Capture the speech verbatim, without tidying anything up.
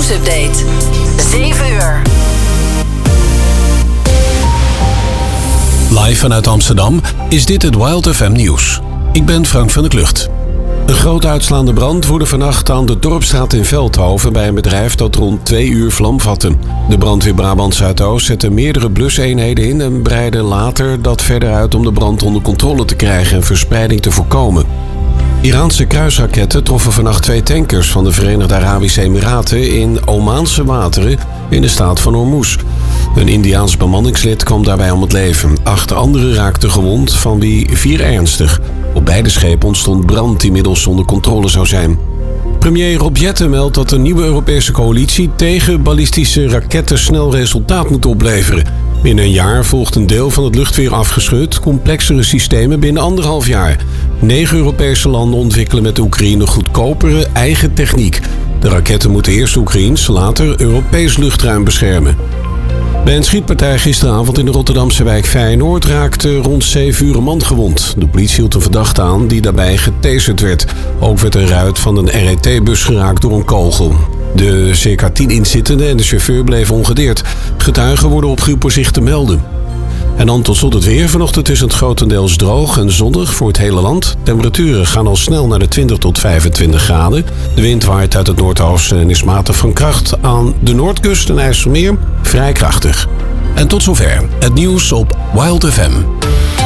Nieuwsupdate. zeven uur. Live vanuit Amsterdam is dit het Wild F M nieuws. Ik ben Frank van der Klucht. Een groot uitslaande brand woedde vannacht aan de Dorpsstraat in Veldhoven bij een bedrijf dat rond twee uur vlam vatte. De brandweer Brabant Zuidoost zette meerdere bluseenheden in en breidde later dat verder uit om de brand onder controle te krijgen en verspreiding te voorkomen. Iraanse kruisraketten troffen vannacht twee tankers van de Verenigde Arabische Emiraten in Omaanse wateren in de staat van Hormuz. Een Indiaans bemanningslid kwam daarbij om het leven. Acht anderen raakten gewond, van wie vier ernstig. Op beide schepen ontstond brand die inmiddels onder controle zou zijn. Premier Rob Jetten meldt dat de nieuwe Europese coalitie tegen ballistische raketten snel resultaat moet opleveren. Binnen een jaar volgt een deel van het luchtweer afgeschud, complexere systemen binnen anderhalf jaar. Negen Europese landen ontwikkelen met Oekraïne goedkopere eigen techniek. De raketten moeten eerst Oekraïens, later Europees luchtruim beschermen. Bij een schietpartij gisteravond in de Rotterdamse wijk Feyenoord raakte rond zeven uur een man gewond. De politie hield een verdachte aan die daarbij getaserd werd. Ook werd een ruit van een R E T-bus geraakt door een kogel. De circa tien inzittenden en de chauffeur bleven ongedeerd. Getuigen worden opgeroepen zich te melden. En dan tot slot het weer. Vanochtend is het grotendeels droog en zonnig voor het hele land. Temperaturen gaan al snel naar de twintig tot vijfentwintig graden. De wind waait uit het noordoosten en is matig van kracht. Aan de Noordkust en IJsselmeer vrij krachtig. En tot zover het nieuws op Wild F M.